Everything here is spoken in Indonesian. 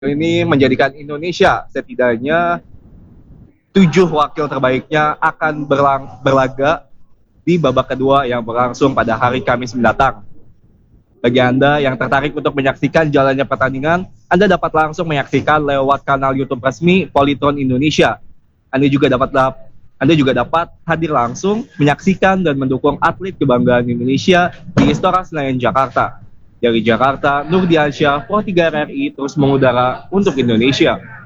Ini menjadikan Indonesia setidaknya 7 wakil terbaiknya akan berlaga di babak kedua yang berlangsung pada hari Kamis mendatang. Bagi Anda yang tertarik untuk menyaksikan jalannya pertandingan, Anda dapat langsung menyaksikan lewat kanal YouTube resmi Polytron Indonesia. Anda juga dapat hadir langsung menyaksikan dan mendukung atlet kebanggaan Indonesia di Istora Senayan Jakarta. Dari Jakarta, Nur Diansyah, Pro 3 RRI terus mengudara untuk Indonesia.